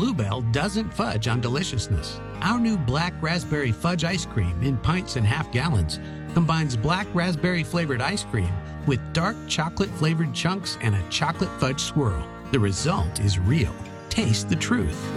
Bluebell doesn't fudge on deliciousness. Our new Black Raspberry Fudge ice cream in pints and half gallons combines black raspberry flavored ice cream with dark chocolate flavored chunks and a chocolate fudge swirl. The result is real. Taste the truth.